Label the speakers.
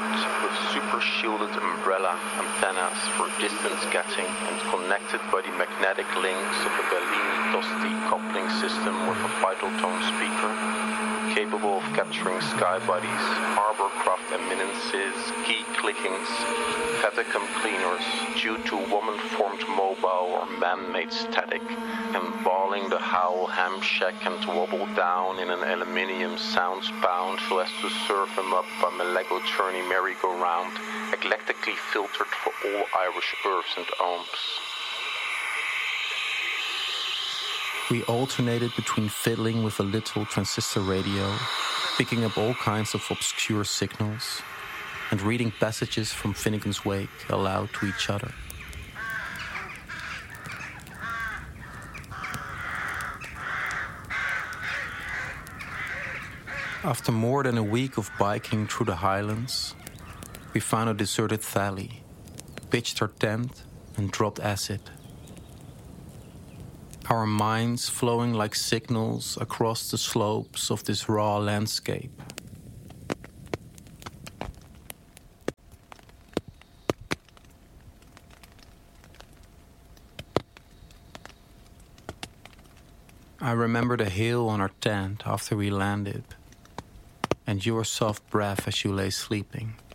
Speaker 1: equipped with super-shielded umbrella antennas for distance getting and connected by the magnetic links of a Bellini-Tosti coupling system with a vital tone speaker, capable of capturing sky bodies, harbor-craft eminences, key clickings, catacomb cleaners due to woman-formed mobile or man-made static, embalming the howl ham shack and wobble down in an aluminium sound spout so as to serve him up by a Lego tourney merry-go-round, eclectically filtered for all Irish earths and ohms.
Speaker 2: We alternated between fiddling with a little transistor radio, picking up all kinds of obscure signals, and reading passages from Finnegan's Wake aloud to each other. After more than a week of biking through the highlands, we found a deserted valley, pitched our tent, and dropped acid. Our minds flowing like signals across the slopes of this raw landscape. I remember the hail on our tent after we landed, and your soft breath as you lay sleeping.